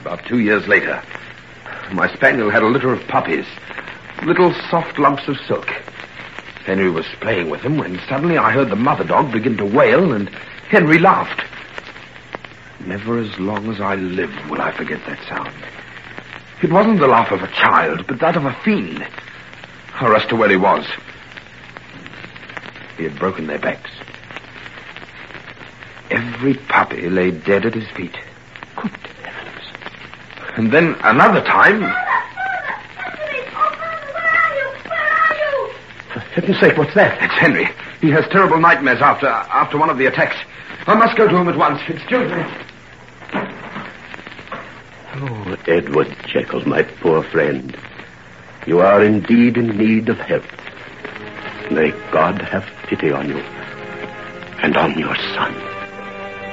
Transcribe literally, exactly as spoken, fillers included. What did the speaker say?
about two years later. My spaniel had a litter of puppies, little soft lumps of silk. Henry was playing with them when suddenly I heard the mother dog begin to wail, and Henry laughed. Never as long as I live will I forget that sound. It wasn't the laugh of a child, but that of a fiend. Or as to where he was. He had broken their backs. Every puppy lay dead at his feet. Good heavens. And then another time... For heaven's sake, what's that? It's Henry. He has terrible nightmares after after one of the attacks. I must go to him at once. Excuse me. Oh, Edward Jekyll, my poor friend. You are indeed in need of help. May God have pity on you and on your son.